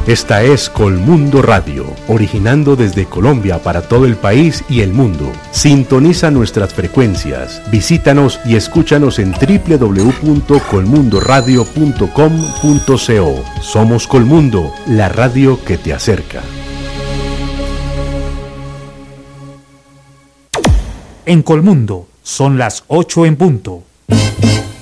Esta es Colmundo Radio, originando desde Colombia para todo el país y el mundo. Sintoniza nuestras frecuencias, visítanos y escúchanos en www.colmundoradio.com.co. Somos Colmundo, la radio que te acerca. En Colmundo son las 8 en punto.